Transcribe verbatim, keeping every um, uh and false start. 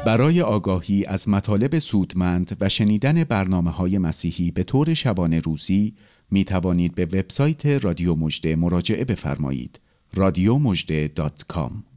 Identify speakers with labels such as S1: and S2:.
S1: برای آگاهی از مطالب سودمند و شنیدن برنامه‌های مسیحی به طور شبانه روزی می توانید به وبسایت رادیو مژده مراجعه بفرمایید. رادیو مژده دات کام